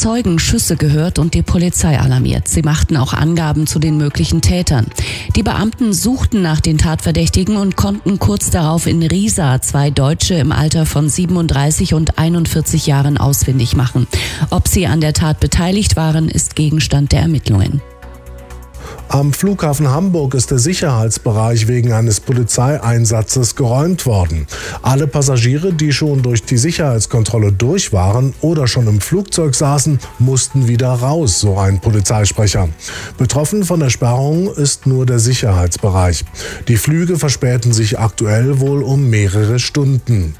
Zeugen Schüsse gehört und die Polizei alarmiert. Sie machten auch Angaben zu den möglichen Tätern. Die Beamten suchten nach den Tatverdächtigen und konnten kurz darauf in Riesa 2 Deutsche im Alter von 37 und 41 Jahren ausfindig machen. Ob sie an der Tat beteiligt waren, ist Gegenstand der Ermittlungen. Am Flughafen Hamburg ist der Sicherheitsbereich wegen eines Polizeieinsatzes geräumt worden. Alle Passagiere, die schon durch die Sicherheitskontrolle durch waren oder schon im Flugzeug saßen, mussten wieder raus, so ein Polizeisprecher. Betroffen von der Sperrung ist nur der Sicherheitsbereich. Die Flüge verspäten sich aktuell wohl um mehrere Stunden.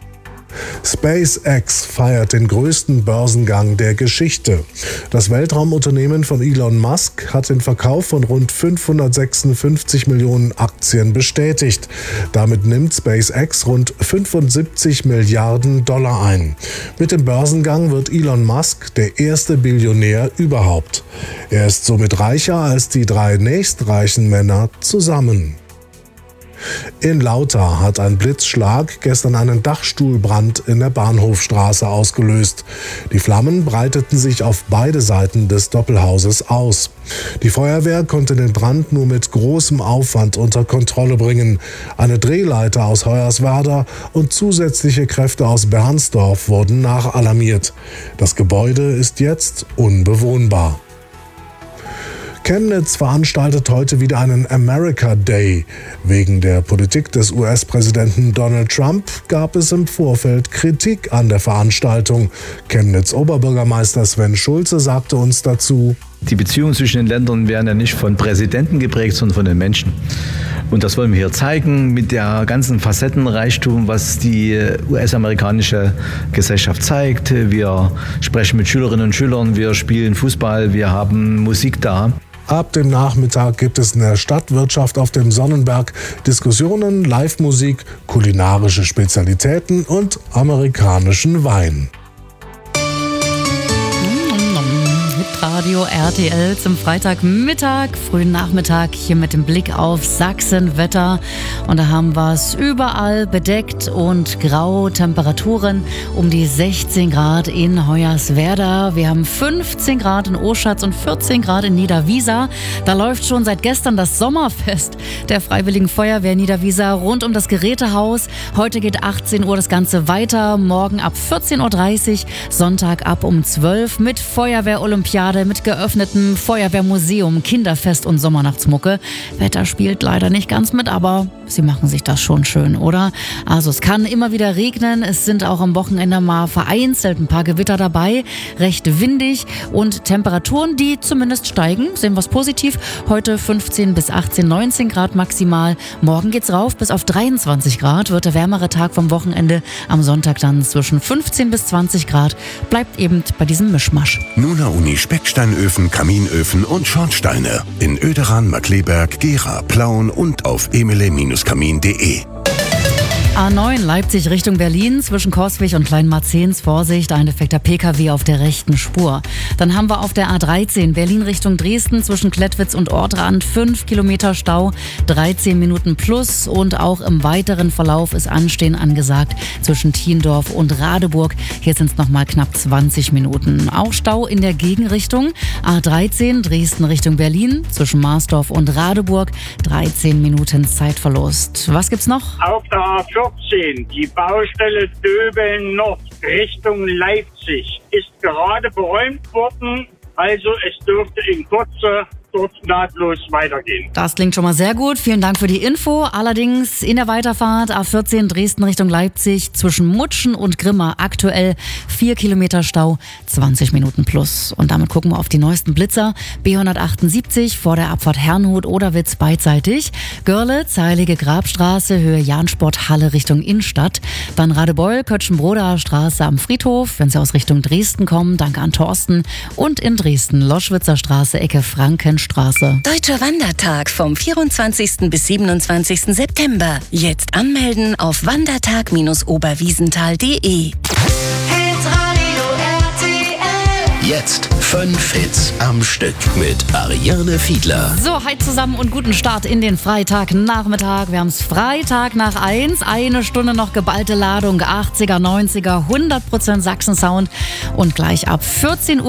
SpaceX feiert den größten Börsengang der Geschichte. Das Weltraumunternehmen von Elon Musk hat den Verkauf von rund 556 Millionen Aktien bestätigt. Damit nimmt SpaceX rund 75 Milliarden Dollar ein. Mit dem Börsengang wird Elon Musk der erste Billionär überhaupt. Er ist somit reicher als die 3 nächstreichen Männer zusammen. In Lauter hat ein Blitzschlag gestern einen Dachstuhlbrand in der Bahnhofstraße ausgelöst. Die Flammen breiteten sich auf beide Seiten des Doppelhauses aus. Die Feuerwehr konnte den Brand nur mit großem Aufwand unter Kontrolle bringen. Eine Drehleiter aus Hoyerswerda und zusätzliche Kräfte aus Bernsdorf wurden nachalarmiert. Das Gebäude ist jetzt unbewohnbar. Chemnitz veranstaltet heute wieder einen America Day. Wegen der Politik des US-Präsidenten Donald Trump gab es im Vorfeld Kritik an der Veranstaltung. Chemnitz-Oberbürgermeister Sven Schulze sagte uns dazu: Die Beziehungen zwischen den Ländern werden ja nicht von Präsidenten geprägt, sondern von den Menschen. Und das wollen wir hier zeigen mit der ganzen Facettenreichtum, was die US-amerikanische Gesellschaft zeigt. Wir sprechen mit Schülerinnen und Schülern, wir spielen Fußball, wir haben Musik da. Ab dem Nachmittag gibt es in der Stadtwirtschaft auf dem Sonnenberg Diskussionen, Live-Musik, kulinarische Spezialitäten und amerikanischen Wein. Radio RTL zum Freitagmittag, frühen Nachmittag hier mit dem Blick auf Sachsenwetter. Und da haben wir es überall bedeckt und grau, Temperaturen um die 16 Grad in Hoyerswerda. Wir haben 15 Grad in Oschatz und 14 Grad in Niederwiesa. Da läuft schon seit gestern das Sommerfest der Freiwilligen Feuerwehr Niederwiesa rund um das Gerätehaus. Heute geht 18 Uhr das Ganze weiter, morgen ab 14.30 Uhr, Sonntag ab um 12 Uhr mit Feuerwehr-Olympiade, mit geöffnetem Feuerwehrmuseum, Kinderfest und Sommernachtsmucke. Wetter spielt leider nicht ganz mit, aber sie machen sich das schon schön, oder? Also es kann immer wieder regnen, es sind auch am Wochenende mal vereinzelt ein paar Gewitter dabei, recht windig und Temperaturen, die zumindest steigen, sehen wir es positiv. Heute 15 bis 18, 19 Grad maximal, morgen geht's rauf bis auf 23 Grad, wird der wärmere Tag vom Wochenende, am Sonntag dann zwischen 15 bis 20 Grad, bleibt eben bei diesem Mischmasch. Nuna Uni Specksteinöfen, Kaminöfen und Schornsteine in Oederan, Markkleeberg, Gera, Plauen und auf emele-kamin.de. A9 Leipzig Richtung Berlin zwischen Coswig und Kleinmarzens. Vorsicht, ein defekter PKW auf der rechten Spur. Dann haben wir auf der A13 Berlin Richtung Dresden zwischen Klettwitz und Ortrand 5 Kilometer Stau, 13 Minuten plus. Und auch im weiteren Verlauf ist Anstehen angesagt zwischen Thiendorf und Radeburg. Hier sind es nochmal knapp 20 Minuten. Auch Stau in der Gegenrichtung. A13 Dresden Richtung Berlin zwischen Marsdorf und Radeburg. 13 Minuten Zeitverlust. Was gibt's noch? Auf der A14, die Baustelle Döbeln Nord Richtung Leipzig, ist gerade beräumt worden. Also es dürfte in Kürze dort nahtlos weitergehen. Das klingt schon mal sehr gut. Vielen Dank für die Info. Allerdings in der Weiterfahrt A14 Dresden Richtung Leipzig zwischen Mutschen und Grimma aktuell 4 Kilometer Stau, 20 Minuten plus. Und damit gucken wir auf die neuesten Blitzer. B178 vor der Abfahrt Herrnhut-Oderwitz beidseitig. Görlitz, Heilige Grabstraße, Höhe Jansport-Halle Richtung Innenstadt. Dann Radebeul, Kötschenbrodaer Straße am Friedhof, wenn Sie aus Richtung Dresden kommen. Danke an Thorsten. Und in Dresden, Loschwitzer Straße, Ecke Frankenstraße. Deutscher Wandertag vom 24. bis 27. September. Jetzt anmelden auf wandertag-oberwiesenthal.de. Jetzt 5 Hits am Stück mit Ariane Fiedler. So, hi zusammen und guten Start in den Freitagnachmittag. Wir haben es Freitag nach 1. Eine Stunde noch geballte Ladung. 80er, 90er, 100% Sachsen-Sound. Und gleich ab 14 Uhr